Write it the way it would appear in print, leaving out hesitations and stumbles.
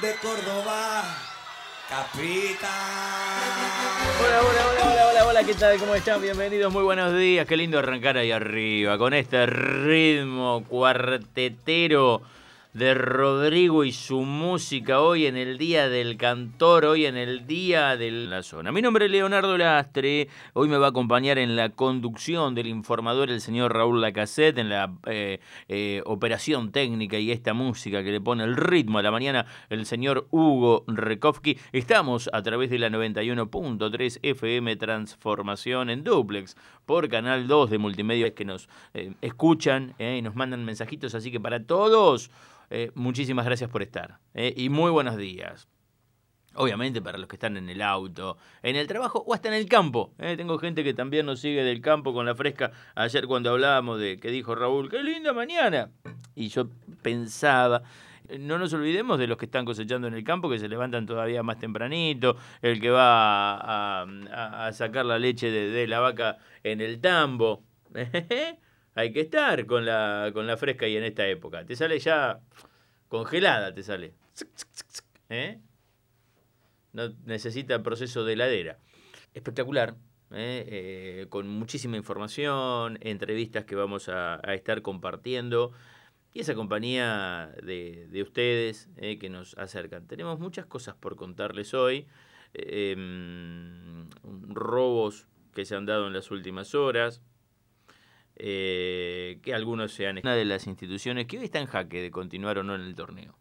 de Córdoba, capitán. Hola, ¿qué tal? ¿Cómo están? Bienvenidos, muy buenos días. Qué lindo arrancar ahí arriba con este ritmo cuartetero de Rodrigo y su música hoy en el Día del Cantor, hoy en el Día de la Zona. Mi nombre es Leonardo Lastre, hoy me va a acompañar en la conducción del informador el señor Raúl Lacassette, en la operación técnica y esta música que le pone el ritmo a la mañana el señor Hugo Rekowski. Estamos a través de la 91.3 FM Transformación en Duplex por Canal 2 de Multimedia que nos escuchan y nos mandan mensajitos, así que para todos muchísimas gracias por estar y muy buenos días. Obviamente para los que están en el auto, en el trabajo o hasta en el campo. Tengo gente que también nos sigue del campo con la fresca. Ayer cuando hablábamos de que dijo Raúl, ¡qué linda mañana! Y yo pensaba, no nos olvidemos de los que están cosechando en el campo, que se levantan todavía más tempranito, el que va a sacar la leche de la vaca en el tambo. Hay que estar con la fresca y en esta época. Te sale ya congelada, te sale. ¿Eh? No necesita el proceso de heladera. Espectacular, con muchísima información, entrevistas que vamos a estar compartiendo y esa compañía de ustedes que nos acercan. Tenemos muchas cosas por contarles hoy, robos que se han dado en las últimas horas, que algunos se han... Una de las instituciones que hoy está en jaque de continuar o no en el torneo.